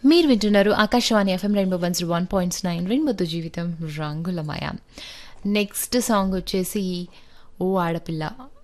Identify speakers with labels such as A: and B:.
A: మీరు వింటున్నారు Akashvani FM rainbow 101.9 రెయిన్బోతో జీవితం రంగులమయ. నెక్స్ట్ సాంగ్ వచ్చేసి ఓ ఆడపిల్ల